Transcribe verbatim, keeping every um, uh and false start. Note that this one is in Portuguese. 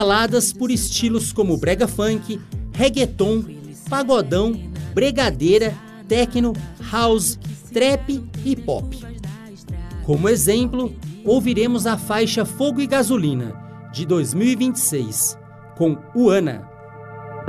Baladas por estilos como brega funk, reggaeton, pagodão, bregadeira, techno, house, trap e pop. Como exemplo, ouviremos a faixa Fogo e Gasolina, de dois mil e vinte e seis, com Uana.